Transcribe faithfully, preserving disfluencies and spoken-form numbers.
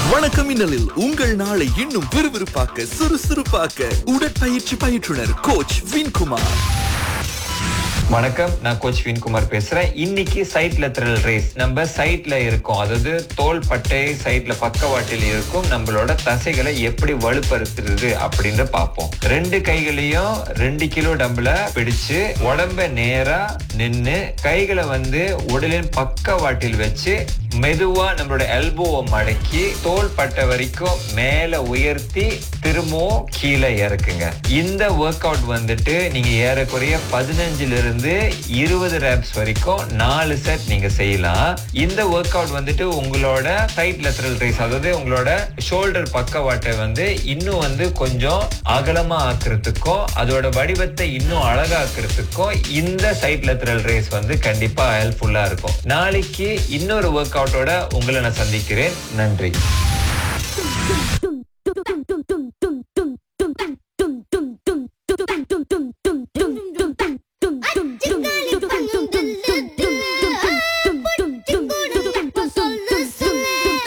வணக்கம் இன்னலில் உங்கள் நாளை இன்னும் விறுவிறுப்பாக்க சுறுசுறுப்பாக்க உடற்பயிற்சி பயிற்றுனர் கோச் வின்குமார். வணக்கம், நான் கோச் வின்குமார் பேசுறேன். இன்னைக்கு சைட்ல த்ரில் ரேஸ். நம்ம சைட்ல இருக்கோம், அதாவது தோள் பட்டை சைட்ல பக்கவாட்டில் இருக்கும் நம்மளோட தசைகளை எப்படி வலுப்படுத்துறது அப்படின்னு பார்ப்போம். ரெண்டு கைகளையும் ரெண்டு கிலோ டம்பிள பிடிச்சு உடம்ப நேரா நின்னு கைகளை வந்து உடலின் பக்கவாட்டில் வச்சு மெதுவா நம்மளோட எல்போவை மடக்கி தோள் பட்டை வரைக்கும் மேல உயர்த்தி திரும்பவும் கீழே இறக்குங்க. இந்த ஒர்க் அவுட் வந்துட்டு நீங்க ஏறக்குறைய பதினஞ்சுல இருந்து இருபது ரெப்ஸ் வரைக்கும் நாலு செட் நீங்க செய்யலாம். இந்த ஒர்க் அவுட் வந்துட்டு உங்களோட சைட் லேட்டரல் ரேஸ், அதாவது உங்களோட ஷோல்டர் பக்கவாட்டை வந்து இன்னும் வந்து கொஞ்சம் அகலமா ஆக்குறதுக்கும் அதோட வடிவத்தை இன்னும் அழகாக்குறதுக்கும் இந்த சைட் லேட்டரல் ரேஸ் வந்து கண்டிப்பா ஹெல்ப்ஃபுல்லா இருக்கும். நாளைக்கு இன்னொரு ஒர்க் அவுட்டோட உங்களை நான் சந்திக்கிறேன். நன்றி.